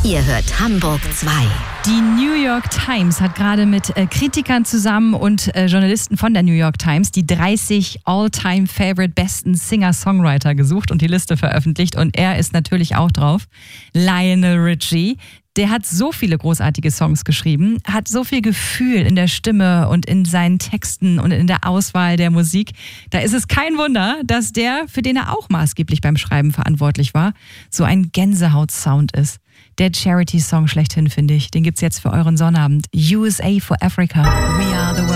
Ihr hört Hamburg 2. Die New York Times hat gerade mit Kritikern zusammen und Journalisten von der New York Times die 30 All-Time-Favorite besten Singer-Songwriter gesucht und die Liste veröffentlicht. Und er ist natürlich auch drauf. Lionel Richie. Der hat so viele großartige Songs geschrieben, hat so viel Gefühl in der Stimme und in seinen Texten und in der Auswahl der Musik. Da ist es kein Wunder, dass der, für den er auch maßgeblich beim Schreiben verantwortlich war, so ein Gänsehaut-Sound ist. Der Charity-Song schlechthin, finde ich. Den gibt's jetzt für euren Sonnabend. USA for Africa. We are the world.